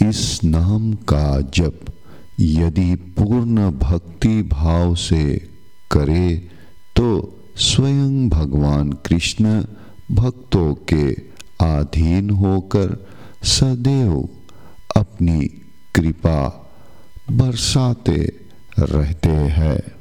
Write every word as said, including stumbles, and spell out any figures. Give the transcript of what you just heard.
जिस नाम का जप यदि पूर्ण भक्ति भाव से करे तो स्वयं भगवान कृष्ण भक्तों के अधीन होकर सदैव अपनी कृपा बरसाते रहते हैं।